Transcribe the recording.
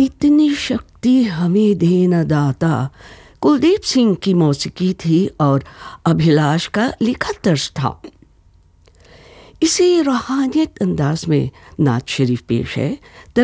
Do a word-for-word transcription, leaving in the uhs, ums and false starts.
इतनी शक्ति हमें दे न दाता कुलदीप सिंह की मौसीकी थी और अभिलाष का लिखा तर्ज था। इसी रूहानियत अंदाज में नात शरीफ पेश है।